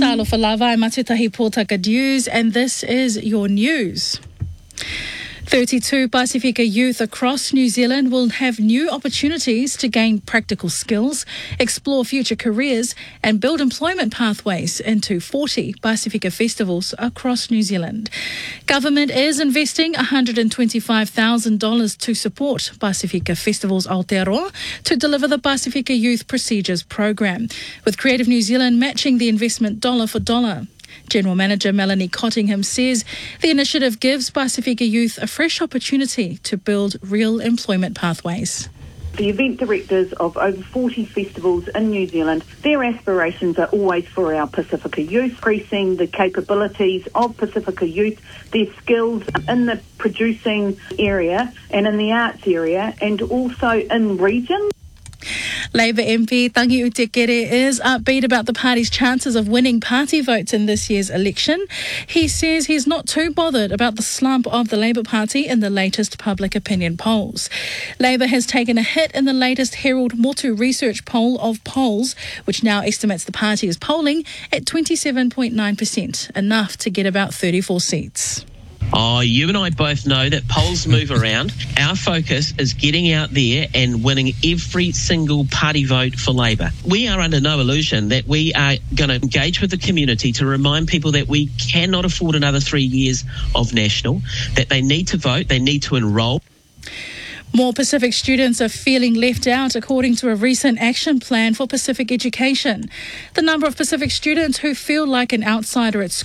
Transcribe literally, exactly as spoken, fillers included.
Talofa lava, I'm Matutahi Pōtaka News, and this is your news. thirty-two Pasifika youth across New Zealand will have new opportunities to gain practical skills, explore future careers and build employment pathways into forty Pasifika festivals across New Zealand. Government is investing one hundred twenty-five thousand dollars to support Pasifika Festivals Aotearoa to deliver the Pasifika Youth Procedures Program, with Creative New Zealand matching the investment dollar for dollar. General Manager Melanie Cottingham says the initiative gives Pasifika youth a fresh opportunity to build real employment pathways. The event directors of over forty festivals in New Zealand, their aspirations are always for our Pasifika youth, increasing the capabilities of Pasifika youth, their skills in the producing area and in the arts area and also in region. Labour M P Tangi Utekere is upbeat about the party's chances of winning party votes in this year's election. He says he's not too bothered about the slump of the Labour Party in the latest public opinion polls. Labour has taken a hit in the latest Herald Motu research poll of polls, which now estimates the party is polling at twenty-seven point nine percent, enough to get about thirty-four seats. Oh, you and I both know that polls move around. Our focus is getting out there and winning every single party vote for Labour. We are under no illusion that we are going to engage with the community to remind people that we cannot afford another three years of national, that they need to vote, they need to enrol. More Pacific students are feeling left out, according to a recent action plan for Pacific education. The number of Pacific students who feel like an outsider at school